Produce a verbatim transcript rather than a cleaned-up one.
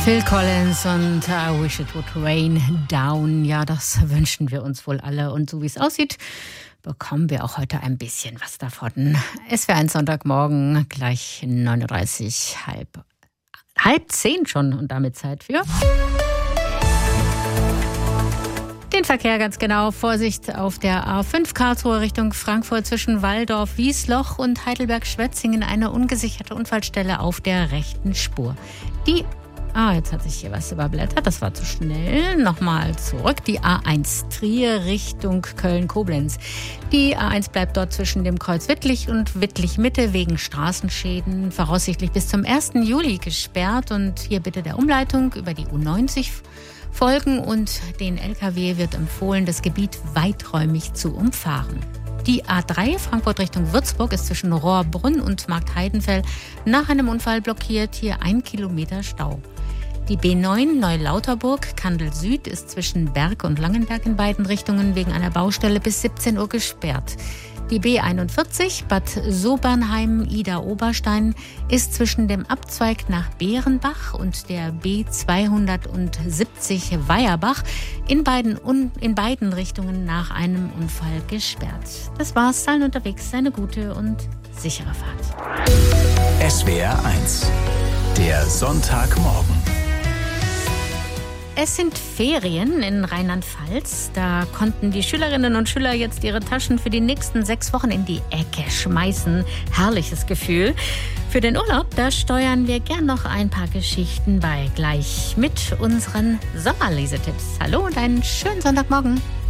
Phil Collins und I Wish It Would Rain Down. Ja, das wünschen wir uns wohl alle. Und so wie es aussieht, bekommen wir auch heute ein bisschen was davon. Es wäre ein Sonntagmorgen, gleich neun Uhr dreißig, halb, halb zehn schon und damit Zeit für den Verkehr ganz genau. Vorsicht auf der A fünf Karlsruhe Richtung Frankfurt zwischen Walldorf, Wiesloch und Heidelberg-Schwetzingen eine ungesicherte Unfallstelle auf der rechten Spur. Die Ah, jetzt hat sich hier was überblättert. Das war zu schnell. Nochmal zurück. Die A eins Trier Richtung Köln-Koblenz. Die A eins bleibt dort zwischen dem Kreuz Wittlich und Wittlich-Mitte wegen Straßenschäden voraussichtlich bis zum ersten Juli gesperrt. Und hier bitte der Umleitung über die U neunzig folgen. Und den L K W wird empfohlen, das Gebiet weiträumig zu umfahren. Die A drei Frankfurt Richtung Würzburg ist zwischen Rohrbrunn und Marktheidenfell nach einem Unfall blockiert. Hier ein Kilometer Stau. Die B neun Neulauterburg Kandel Süd ist zwischen Berg und Langenberg in beiden Richtungen wegen einer Baustelle bis siebzehn Uhr gesperrt. Die B einundvierzig Bad Sobernheim Ida Oberstein ist zwischen dem Abzweig nach Bärenbach und der B zweihundertsiebzig Weierbach in beiden, in beiden Richtungen nach einem Unfall gesperrt. Das war's, seien unterwegs, eine gute und sichere Fahrt. S W R eins, der Sonntagmorgen. Es sind Ferien in Rheinland-Pfalz. Da konnten die Schülerinnen und Schüler jetzt ihre Taschen für die nächsten sechs Wochen in die Ecke schmeißen. Herrliches Gefühl. Für den Urlaub, da steuern wir gern noch ein paar Geschichten bei. Gleich mit unseren Sommerlesetipps. Hallo und einen schönen Sonntagmorgen.